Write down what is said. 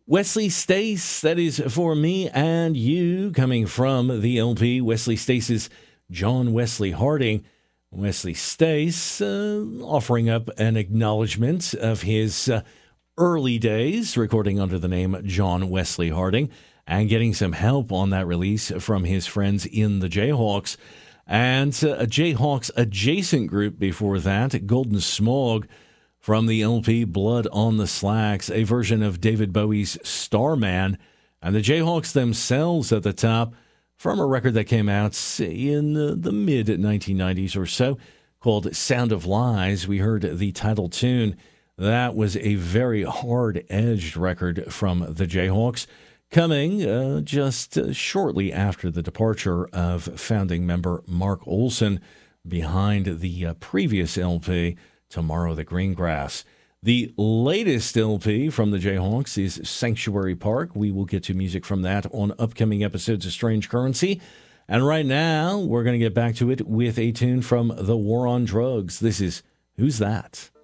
Wesley Stace, that is For Me and You, coming from the LP Wesley Stace's John Wesley Harding. Wesley Stace offering up an acknowledgement of his early days, recording under the name John Wesley Harding, and getting some help on that release from his friends in the Jayhawks. And a Jayhawks adjacent group before that, Golden Smog, from the LP Blood on the Slacks, a version of David Bowie's Starman, and the Jayhawks themselves at the top from a record that came out in the mid-1990s or so called Sound of Lies. We heard the title tune. That was a very hard-edged record from the Jayhawks, coming just shortly after the departure of founding member Mark Olson behind the previous LP, Tomorrow the Greengrass. The latest LP from the Jayhawks is Sanctuary Park. We will get to music from that on upcoming episodes of Strange Currency. And right now, we're going to get back to it with a tune from The War on Drugs. This is Who's That?